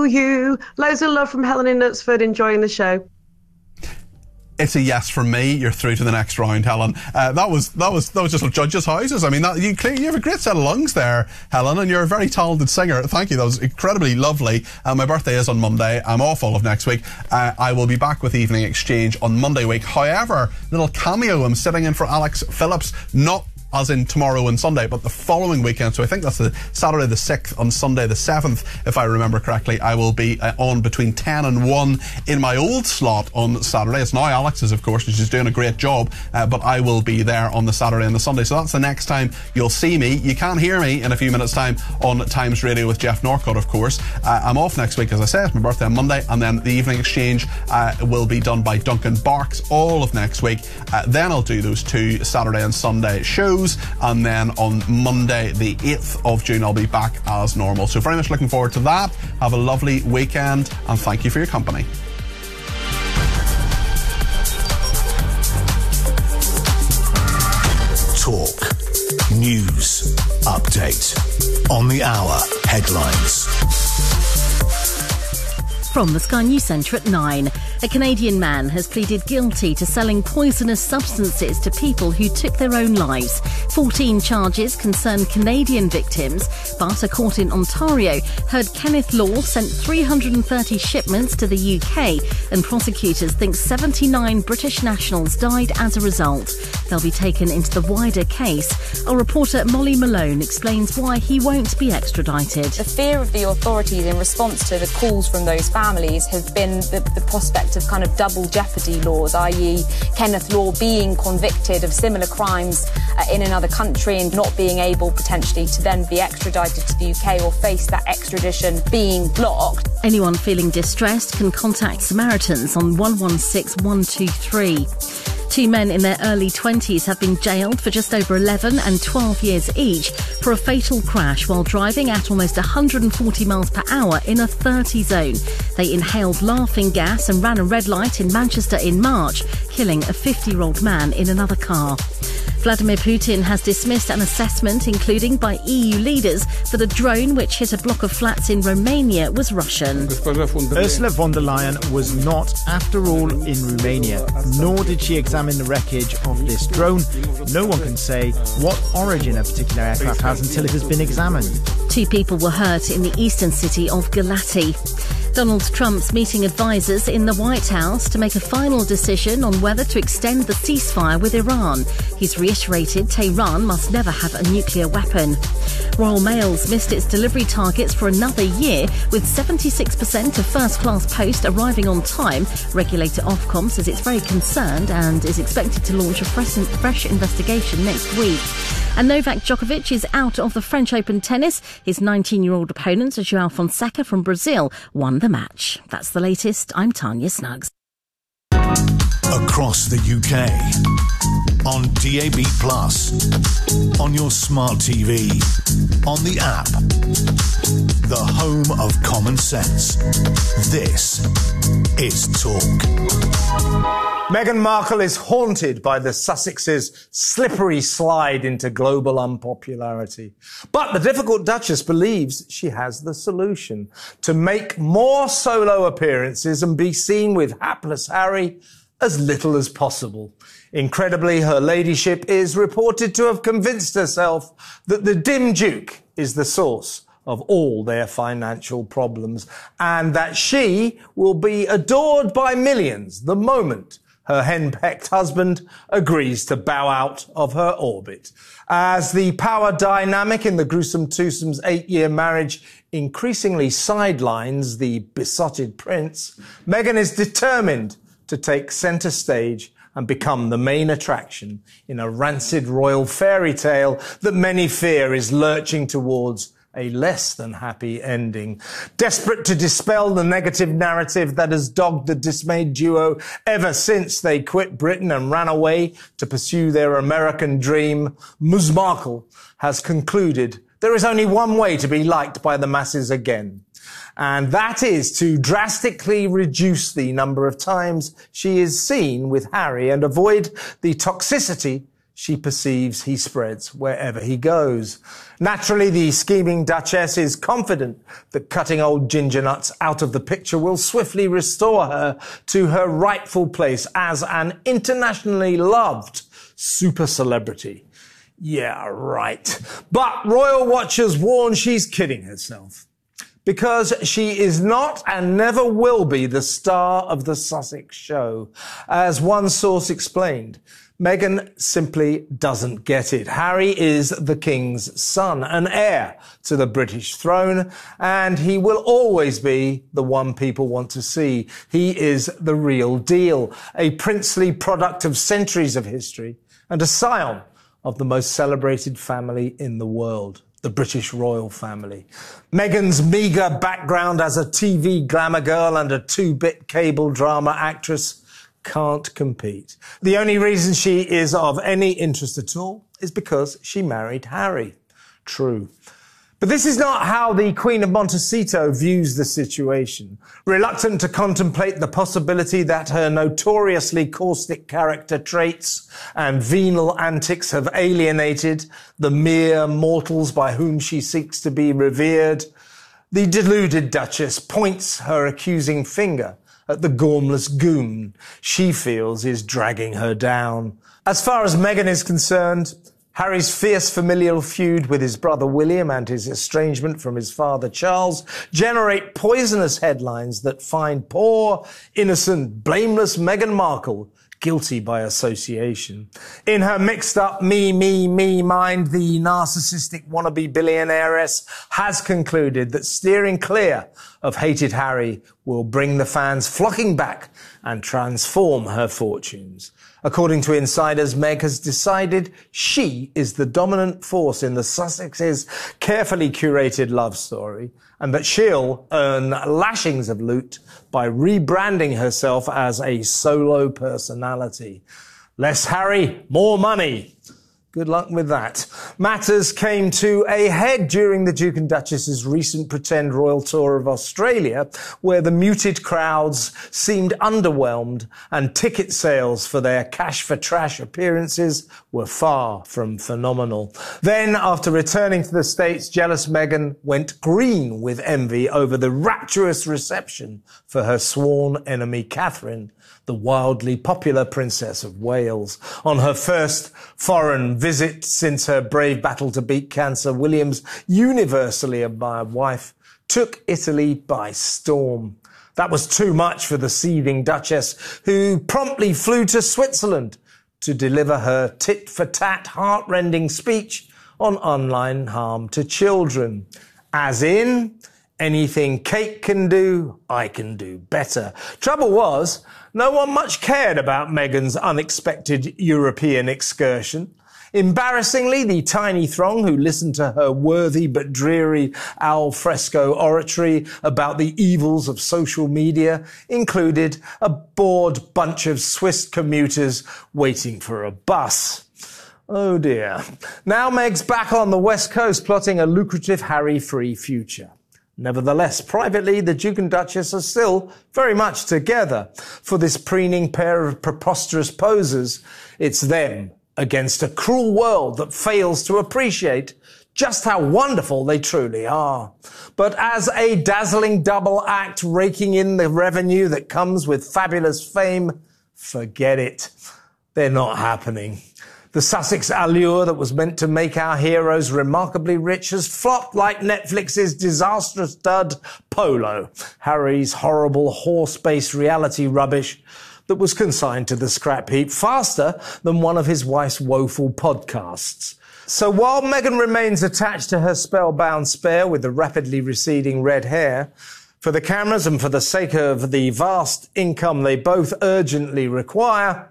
you. Loads of love from Helen in Knutsford, enjoying the show. It's a yes from me. You're through to the next round, Helen. That was just judges' houses. I mean, you have a great set of lungs there, Helen, and you're a very talented singer. Thank you. That was incredibly lovely. My birthday is on Monday. I'm off all of next week. I will be back with Evening Exchange on Monday week. However, little cameo, I'm sitting in for Alex Phillips, not as in tomorrow and Sunday, but the following weekend. So I think that's the Saturday the 6th and Sunday the 7th, if I remember correctly. I will be on between 10 and 1 in my old slot on Saturday. It's now Alex's, of course, and she's doing a great job, but I will be there on the Saturday and the Sunday. So that's the next time you'll see me. You can hear me in a few minutes' time on Times Radio with Jeff Norcott, of course. I'm off next week, as I said. It's my birthday on Monday, and then the Evening Exchange will be done by Duncan Barks all of next week. Then I'll do those 2 Saturday and Sunday shows, and then on Monday the 8th of June I'll be back as normal. So very much looking forward to that. Have a lovely weekend, and thank you for your company. Talk. News. Update. On the hour. Headlines. From the Sky News Centre at 9. A Canadian man has pleaded guilty to selling poisonous substances to people who took their own lives. 14 charges concern Canadian victims, but a court in Ontario heard Kenneth Law sent 330 shipments to the UK, and prosecutors think 79 British nationals died as a result. They'll be taken into the wider case. Our reporter Molly Malone explains why he won't be extradited. The fear of the authorities in response to the calls from those families has been the prospect of kind of double jeopardy laws, i.e. Kenneth Law being convicted of similar crimes in another country and not being able potentially to then be extradited to the UK or face that extradition being blocked. Anyone feeling distressed can contact Samaritans on 116 123. 2 men in their early 20s have been jailed for just over 11 and 12 years each for a fatal crash while driving at almost 140 miles per hour in a 30 zone. They inhaled laughing gas and ran a red light in Manchester in March, killing a 50-year-old man in another car. Vladimir Putin has dismissed an assessment, including by EU leaders, that a drone which hit a block of flats in Romania was Russian. Ursula von der Leyen was not, after all, in Romania, nor did she examine the wreckage of this drone. No one can say what origin a particular aircraft has until it has been examined. 2 people were hurt in the eastern city of Galati. Donald Trump's meeting advisers in the White House to make a final decision on whether to extend the ceasefire with Iran. He's reiterated Tehran must never have a nuclear weapon. Royal Mail's missed its delivery targets for another year, with 76% of first-class post arriving on time. Regulator Ofcom says it's very concerned and is expected to launch a fresh investigation next week. And Novak Djokovic is out of the French Open tennis. His 19-year-old opponent, João Fonseca from Brazil, won the match. That's the latest. I'm Tanya Snuggs. Across the UK, on DAB+, on your smart TV, on the app, the home of common sense. This is Talk. Meghan Markle is haunted by the Sussexes' slippery slide into global unpopularity. But the difficult Duchess believes she has the solution: to make more solo appearances and be seen with hapless Harry as little as possible. Incredibly, her ladyship is reported to have convinced herself that the dim Duke is the source of all their financial problems, and that she will be adored by millions the moment her henpecked husband agrees to bow out of her orbit. As the power dynamic in the gruesome twosome's 8-year marriage increasingly sidelines the besotted prince, Meghan is determined to take centre stage and become the main attraction in a rancid royal fairy tale that many fear is lurching towards a less than happy ending. Desperate to dispel the negative narrative that has dogged the dismayed duo ever since they quit Britain and ran away to pursue their American dream, Ms. Markle has concluded there is only one way to be liked by the masses again. And that is to drastically reduce the number of times she is seen with Harry and avoid the toxicity she perceives he spreads wherever he goes. Naturally, the scheming Duchess is confident that cutting old ginger nuts out of the picture will swiftly restore her to her rightful place as an internationally loved super celebrity. Yeah, right. But royal watchers warn she's kidding herself, because she is not and never will be the star of the Sussex show. As one source explained, Meghan simply doesn't get it. Harry is the King's son, an heir to the British throne, and he will always be the one people want to see. He is the real deal, a princely product of centuries of history and a scion of the most celebrated family in the world, the British royal family. Meghan's meagre background as a TV glamour girl and a 2-bit cable drama actress can't compete. The only reason she is of any interest at all is because she married Harry. True. But this is not how the Queen of Montecito views the situation. Reluctant to contemplate the possibility that her notoriously caustic character traits and venal antics have alienated the mere mortals by whom she seeks to be revered, the deluded Duchess points her accusing finger at the gormless goon she feels is dragging her down. As far as Meghan is concerned, Harry's fierce familial feud with his brother William and his estrangement from his father Charles generate poisonous headlines that find poor, innocent, blameless Meghan Markle guilty by association. In her mixed-up me mind, the narcissistic wannabe billionaireess has concluded that steering clear of hated Harry will bring the fans flocking back and transform her fortunes. According to insiders, Meg has decided she is the dominant force in the Sussexes' carefully curated love story, and that she'll earn lashings of loot by rebranding herself as a solo personality. Less Harry, more money. Good luck with that. Matters came to a head during the Duke and Duchess's recent pretend royal tour of Australia, where the muted crowds seemed underwhelmed and ticket sales for their cash-for-trash appearances were far from phenomenal. Then, after returning to the States, jealous Meghan went green with envy over the rapturous reception for her sworn enemy Catherine, the wildly popular Princess of Wales. On her first foreign visit since her brave battle to beat cancer, William's universally admired wife took Italy by storm. That was too much for the seething Duchess, who promptly flew to Switzerland to deliver her tit-for-tat, heart-rending speech on online harm to children. As in, anything Kate can do, I can do better. Trouble was, no one much cared about Meghan's unexpected European excursion. Embarrassingly, the tiny throng who listened to her worthy but dreary al fresco oratory about the evils of social media included a bored bunch of Swiss commuters waiting for a bus. Oh dear. Now Meg's back on the West Coast plotting a lucrative Harry-free future. Nevertheless, privately, the Duke and Duchess are still very much together. For this preening pair of preposterous posers, it's them against a cruel world that fails to appreciate just how wonderful they truly are. But as a dazzling double act raking in the revenue that comes with fabulous fame, forget it. They're not happening. The Sussex allure that was meant to make our heroes remarkably rich has flopped like Netflix's disastrous dud Polo, Harry's horrible horse-based reality rubbish that was consigned to the scrap heap faster than one of his wife's woeful podcasts. So while Meghan remains attached to her spellbound spare with the rapidly receding red hair, for the cameras and for the sake of the vast income they both urgently require,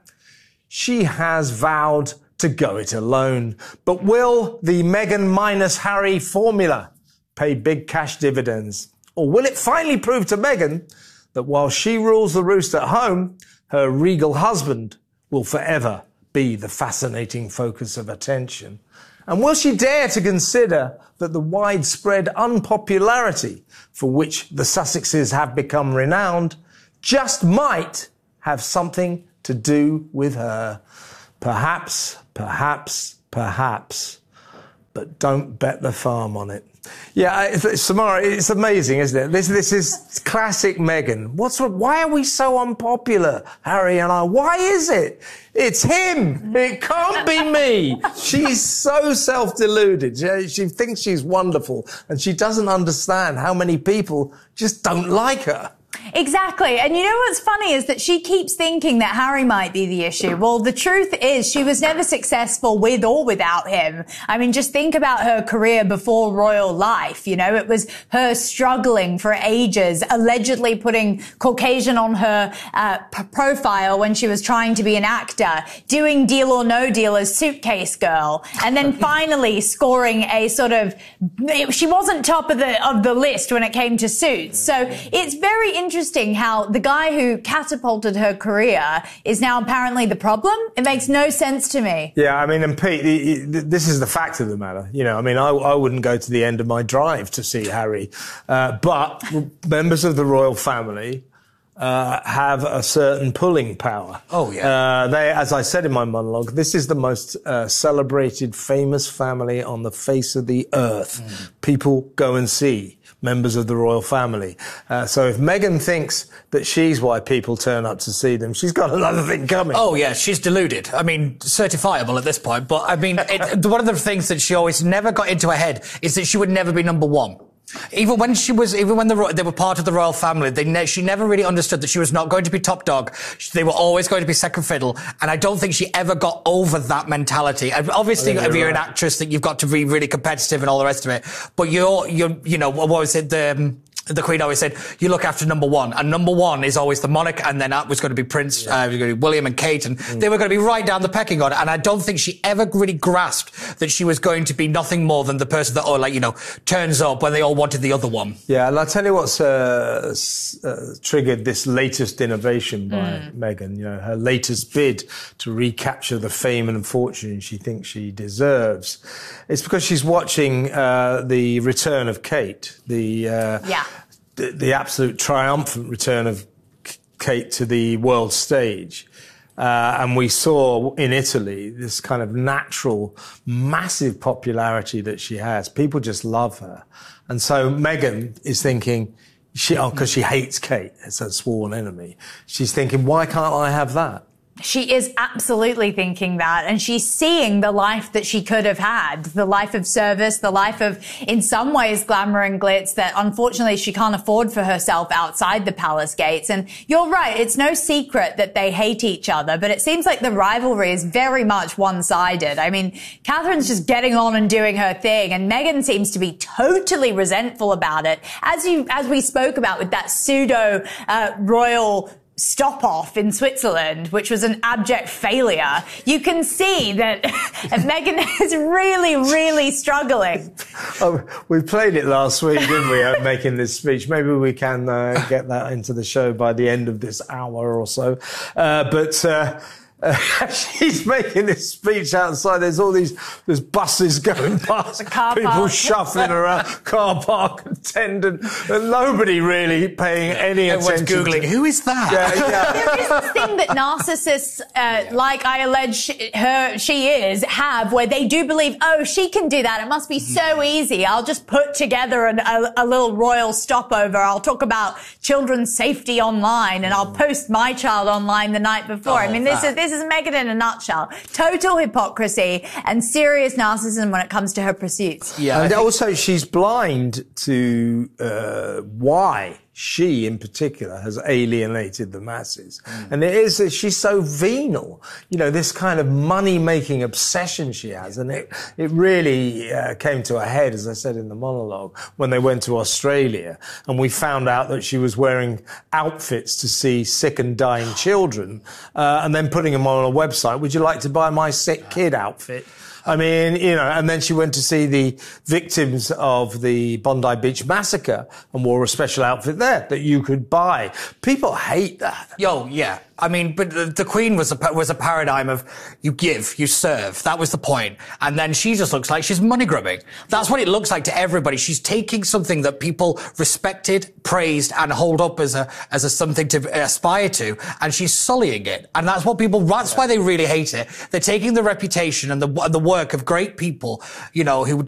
she has vowed to go it alone. But will the Meghan minus Harry formula pay big cash dividends? Or will it finally prove to Meghan that while she rules the roost at home, her regal husband will forever be the fascinating focus of attention? And will she dare to consider that the widespread unpopularity for which the Sussexes have become renowned just might have something to do with her? Perhaps, but don't bet the farm on it. Yeah, Samara, it's amazing, isn't it? This is classic Meghan. Why are we so unpopular, Harry and I? Why is it? It's him. It can't be me. She's so self-deluded. She thinks she's wonderful, and she doesn't understand how many people just don't like her. Exactly. And you know what's funny is that she keeps thinking that Harry might be the issue. Well, the truth is she was never successful with or without him. I mean, just think about her career before royal life. You know, it was her struggling for ages, allegedly putting Caucasian on her profile when she was trying to be an actor, doing Deal or No Deal as Suitcase Girl, and then finally scoring a sort of, she wasn't top of the list when it came to Suits. So it's very interesting how the guy who catapulted her career is now apparently the problem. It makes no sense to me. Yeah, I mean, and Pete, this is the fact of the matter. You know, I mean, I wouldn't go to the end of my drive to see Harry, but members of the royal family have a certain pulling power. Oh, yeah. As I said in my monologue, this is the most celebrated, famous family on the face of the earth. People go and see members of the royal family. So if Meghan thinks that she's why people turn up to see them, she's got another thing coming. Oh, yeah, she's deluded. I mean, certifiable at this point. But, I mean, one of the things that she always never got into her head is that she would never be number one. Even when they were part of the royal family, she never really understood that she was not going to be top dog. They were always going to be second fiddle. And I don't think she ever got over that mentality. And obviously, if you're an actress, that you've got to be really competitive and all the rest of it. But you know, what was it? The Queen always said, you look after number one. And number one is always the monarch, and then that was going to be Prince, was going to be William and Kate, and they were going to be right down the pecking order. And I don't think she ever really grasped that she was going to be nothing more than the person that, turns up when they all wanted the other one. Yeah, and I'll tell you what's triggered this latest innovation by Meghan, her latest bid to recapture the fame and fortune she thinks she deserves. It's because she's watching the return of Kate, the absolute triumphant return of Kate to the world stage. And we saw in Italy this kind of natural, massive popularity that she has. People just love her. And so Meghan is thinking, because she hates Kate, it's her sworn enemy, she's thinking, why can't I have that? She is absolutely thinking that, and she's seeing the life that she could have had, the life of service, the life of, in some ways, glamour and glitz that unfortunately she can't afford for herself outside the palace gates. And you're right, it's no secret that they hate each other, but it seems like the rivalry is very much one-sided. I mean, Catherine's just getting on and doing her thing, and Meghan seems to be totally resentful about it. As we spoke about with that pseudo royal stop-off in Switzerland, which was an abject failure, you can see that Meghan is really, really struggling. Oh, we played it last week, didn't we, making this speech. Maybe we can get that into the show by the end of this hour or so. She's making this speech outside. There's buses going past, people shuffling around, car park attendant, and nobody really paying any attention. Everyone's Googling, who is that? Yeah. There is this thing that narcissists, like I allege she is, have, where they do believe, oh, she can do that. It must be so easy. I'll just put together a little royal stopover. I'll talk about children's safety online, and I'll post my child online the night before. I mean, this is Meghan in a nutshell. Total hypocrisy and serious narcissism when it comes to her pursuits. Yeah, and also she's blind to why she, in particular, has alienated the masses. And it is that she's so venal. This kind of money-making obsession she has. And it really came to a head, as I said in the monologue, when they went to Australia. And we found out that she was wearing outfits to see sick and dying children, and then putting them on a website. Would you like to buy my sick kid outfit? I mean, and then she went to see the victims of the Bondi Beach massacre and wore a special outfit there that you could buy. People hate that. Oh, yeah. I mean, but the Queen was a paradigm of you give, you serve. That was the point. And then she just looks like she's money grubbing. That's what it looks like to everybody. She's taking something that people respected, praised, and hold up as a something to aspire to, and she's sullying it. And that's what that's why they really hate it. They're taking the reputation and the work of great people, who